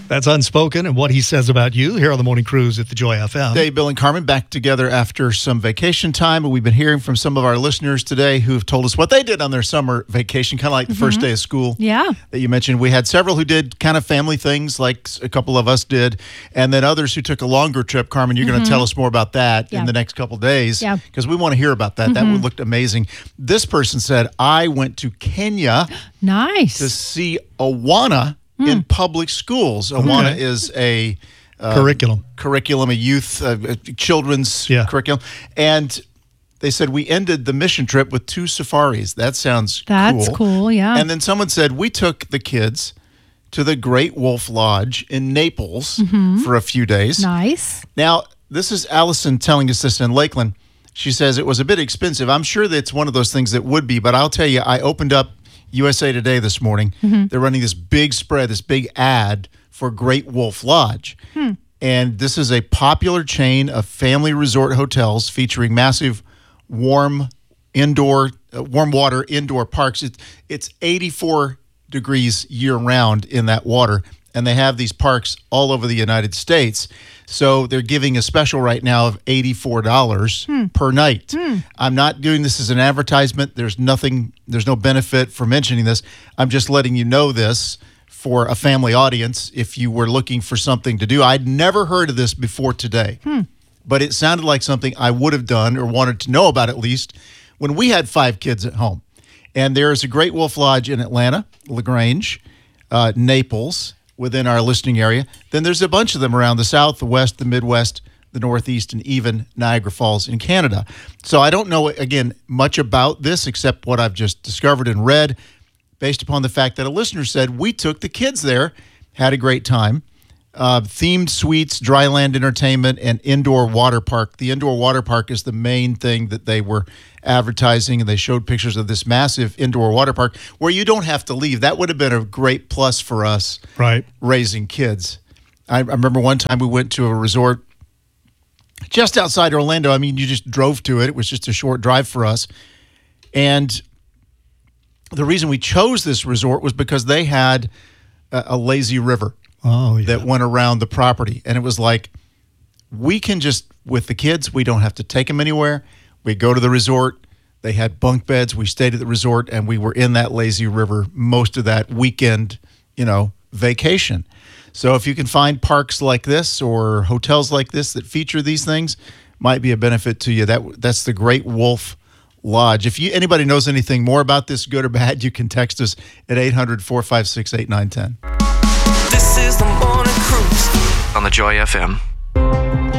That's Unspoken and what he says about you here on the Morning Cruise at the Joy FM. Dave, Bill, and Carmen back together after some vacation time. And we've been hearing from some of our listeners today who've told us what they did on their summer vacation, kind of like the first day of school. Yeah. That you mentioned. We had several who did kind of family things like a couple of us did. And then others who took a longer trip. Carmen, you're going to tell us more about that in the next couple of days. Yeah. Because we want to hear about that. That looked amazing. This person said, I went to Kenya Nice. to see Awana in public schools. Awana is a curriculum, a youth, children's curriculum. And they said, we ended the mission trip with 2 safaris. That's cool, yeah. And then someone said, we took the kids to the Great Wolf Lodge in Naples for a few days. Nice. Now, this is Allison telling us this in Lakeland. She says it was a bit expensive. I'm sure that it's one of those things that would be, but I'll tell you, I opened up USA Today this morning. They're running this big spread, this big ad for Great Wolf Lodge. And this is a popular chain of family resort hotels featuring massive warm water indoor parks. It's 84 degrees year-round in that water, and they have these parks all over the United States. So they're giving a special right now of $84 per night. I'm not doing this as an advertisement. There's no benefit for mentioning this. I'm just letting you know this for a family audience if you were looking for something to do. I'd never heard of this before today, but it sounded like something I would have done or wanted to know about at least when we had 5 kids at home. And there is a Great Wolf Lodge in Atlanta, LaGrange, Naples, within our listening area. Then there's a bunch of them around the South, the West, the Midwest, the Northeast, and even Niagara Falls in Canada. So I don't know, again, much about this except what I've just discovered and read based upon the fact that a listener said, we took the kids there, had a great time. Themed suites, dry land entertainment, and indoor water park. The indoor water park is the main thing that they were advertising, and they showed pictures of this massive indoor water park where you don't have to leave. That would have been a great plus for us raising kids. I remember one time we went to a resort just outside Orlando. I mean, you just drove to it. It was just a short drive for us. And the reason we chose this resort was because they had a lazy river that went around the property. And it was like, we can just, with the kids, we don't have to take them anywhere. We go to the resort. They had bunk beds. We stayed at the resort, and we were in that lazy river most of that weekend, vacation. So if you can find parks like this or hotels like this that feature these things, might be a benefit to you. That's the Great Wolf Lodge. If anybody knows anything more about this, good or bad, you can text us at 800-456-8910. This is the Morning Cruise on the Joy FM.